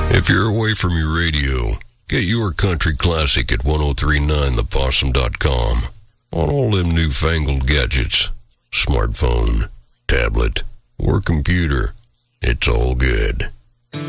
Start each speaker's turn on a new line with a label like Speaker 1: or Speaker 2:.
Speaker 1: If you're away from your radio, get your country classic at 1039thepossum.com. On all them newfangled gadgets, smartphone, tablet, or computer, it's all good.